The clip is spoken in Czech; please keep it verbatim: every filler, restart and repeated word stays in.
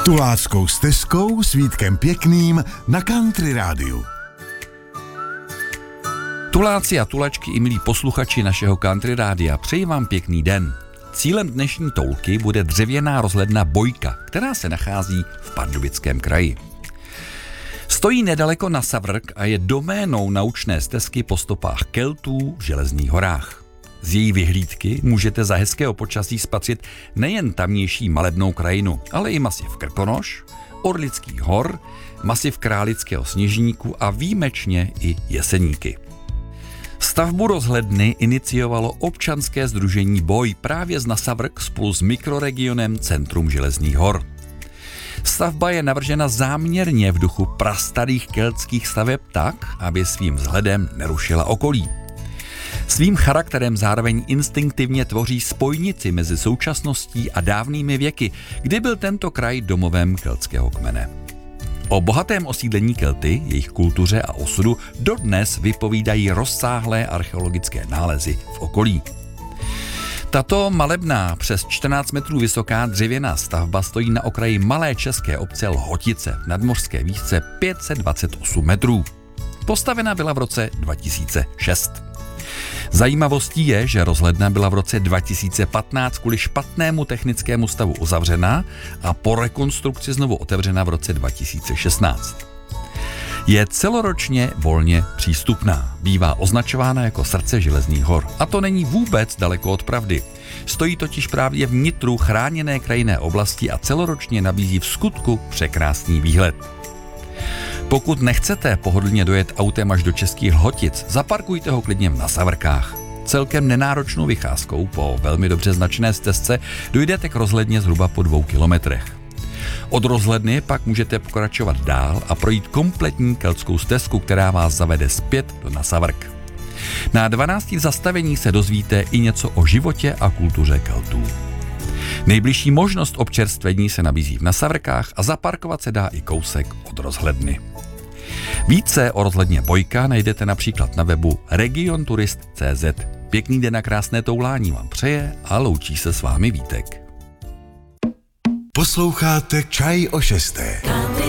Tuláckou stezkou s Vítkem Pěkným na Country Rádiu. Tuláci a tulačky i milí posluchači našeho Country Rádia, přeji vám pěkný den. Cílem dnešní toulky bude dřevěná rozhledna Bojka, která se nachází v Pardubickém kraji. Stojí nedaleko na Savrk a je doménou naučné stezky po stopách Keltů v Železných horách. Z její vyhlídky můžete za hezkého počasí spatřit nejen tamnější malebnou krajinu, ale i masiv Krkonoš, Orlických hor, masiv Králického sněžníku a výjimečně i Jeseníky. Stavbu rozhledny iniciovalo občanské sdružení Boj právě z Nasavrk spolu s mikroregionem Centrum Železných hor. Stavba je navržena záměrně v duchu prastarých keltských staveb tak, aby svým vzhledem nerušila okolí. Svým charakterem zároveň instinktivně tvoří spojnici mezi současností a dávnými věky, kdy byl tento kraj domovem keltského kmene. O bohatém osídlení Kelty, jejich kultuře a osudu dodnes vypovídají rozsáhlé archeologické nálezy v okolí. Tato malebná, přes čtrnáct metrů vysoká dřevěná stavba stojí na okraji malé české obce Lhotice v nadmořské výšce pět set dvacet osm metrů. Postavena byla v roce dva tisíce šest. Zajímavostí je, že rozhledna byla v roce dva tisíce patnáct kvůli špatnému technickému stavu uzavřená a po rekonstrukci znovu otevřena v roce dva tisíce šestnáct. Je celoročně volně přístupná. Bývá označována jako srdce Železných hor. A to není vůbec daleko od pravdy. Stojí totiž právě v nitru chráněné krajinné oblasti a celoročně nabízí v skutku překrásný výhled. Pokud nechcete pohodlně dojet autem až do Českých Lhotic, zaparkujte ho klidně na Savrkách. Celkem nenáročnou vycházkou po velmi dobře značené stezce dojdete k rozhledně zhruba po dvou kilometrech. Od rozhledny pak můžete pokračovat dál a projít kompletní keltskou stezku, která vás zavede zpět do Nasavrk. Na dvanácti zastavení se dozvíte i něco o životě a kultuře Keltů. Nejbližší možnost občerstvení se nabízí v Nasavrkách a zaparkovat se dá i kousek od rozhledny. Více o rozhledně Bojka najdete například na webu regionturist tečka cé zet. Pěkný den a krásné toulání vám přeje a loučí se s vámi Vítek. Posloucháte Čaj o šesté.